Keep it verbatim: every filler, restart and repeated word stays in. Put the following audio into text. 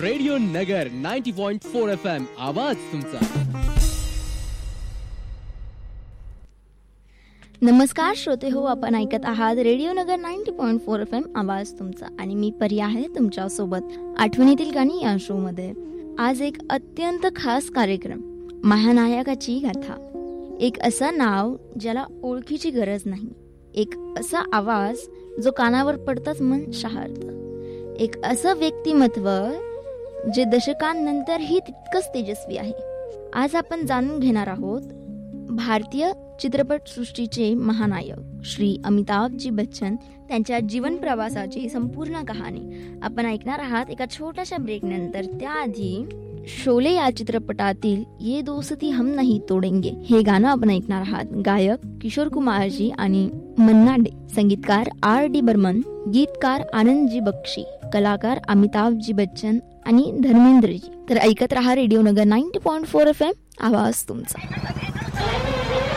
Radio नगर ninety point four F M आवाज तुमचा. नमस्कार श्रोते हो, आपण ऐकत आहात रेडिओ नगर ninety point four F M आवाज तुमचा आणि मी पर्या आहे तुमच्या सोबत आठवणीतील गाणी या शो मध्ये. आज एक अत्यंत खास कार्यक्रम, महानायकाची गाथा. एक असं नाव ज्याला ओळखीची गरज नाही, एक असा आवाज जो कानावर पडताच मन शहारतं, एक असं व्यक्तिमत्व जे दशकांनंतरही तितकंच तेजस्वी आहे. आज आपण जाणून घेणार आहोत भारतीय चित्रपट सृष्टीचे महानायक श्री अमिताभजी बच्चन, त्यांच्या जीवन प्रवासाची संपूर्ण कहाणी आपण ऐकणार आहात एका छोट्याशा ब्रेक नंतर. त्याआधी शोले या चित्रपटातील ये दोस्ती हम नहीं तोडेंगे हे गाणं आपण ऐकणार आहात. गायक किशोर कुमारजी आणि मन्ना डे, संगीतकार आर डी बर्मन, गीतकार आनंदजी बक्षी, कलाकार अमिताभजी बच्चन आणि धर्मेंद्रजी. तर ऐकत रहा रेडिओ नगर ninety point four F M आवाज तुमचा.